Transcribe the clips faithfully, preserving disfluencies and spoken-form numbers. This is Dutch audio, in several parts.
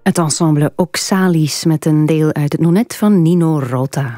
Het ensemble Oxalis met een deel uit het Nonet van Nino Rota.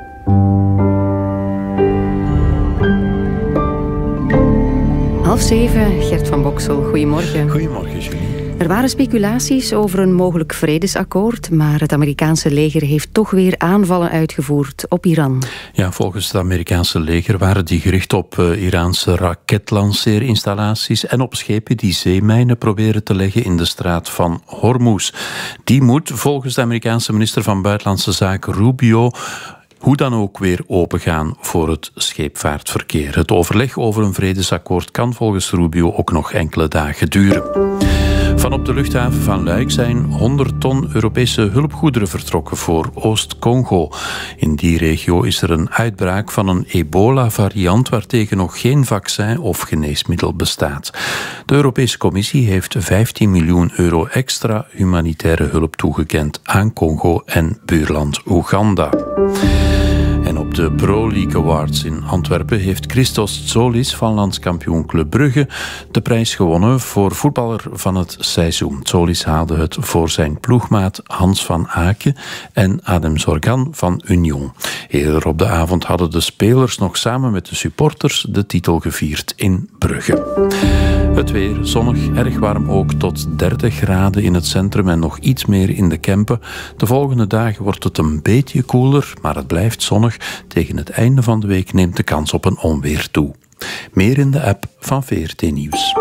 Half zeven, Gert van Boksel, goedemorgen. Goedemorgen, Julie. Er waren speculaties over een mogelijk vredesakkoord, maar het Amerikaanse leger heeft toch weer aanvallen uitgevoerd op Iran. Ja, volgens het Amerikaanse leger waren die gericht op uh, Iraanse raketlanceerinstallaties en op schepen die zeemijnen proberen te leggen in de straat van Hormuz. Die moet volgens de Amerikaanse minister van Buitenlandse Zaken Rubio hoe dan ook weer opengaan voor het scheepvaartverkeer. Het overleg over een vredesakkoord kan volgens Rubio ook nog enkele dagen duren. Van op de luchthaven van Luik zijn honderd ton Europese hulpgoederen vertrokken voor Oost-Congo. In die regio is er een uitbraak van een ebola-variant waartegen nog geen vaccin of geneesmiddel bestaat. De Europese Commissie heeft vijftien miljoen euro extra humanitaire hulp toegekend aan Congo en buurland Oeganda. En op de Pro League Awards in Antwerpen heeft Christos Tsolis van landskampioen Club Brugge de prijs gewonnen voor voetballer van het seizoen. Tsolis haalde het voor zijn ploegmaat Hans van Aken en Adem Zorgan van Union. Eerder op de avond hadden de spelers nog samen met de supporters de titel gevierd in Brugge. Het weer zonnig, erg warm ook tot dertig graden in het centrum en nog iets meer in de Kempen. De volgende dagen wordt het een beetje koeler, maar het blijft zonnig. Tegen het einde van de week neemt de kans op een onweer toe. Meer in de app van V R T Nieuws.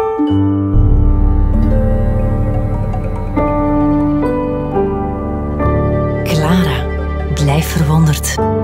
Clara, blijf verwonderd.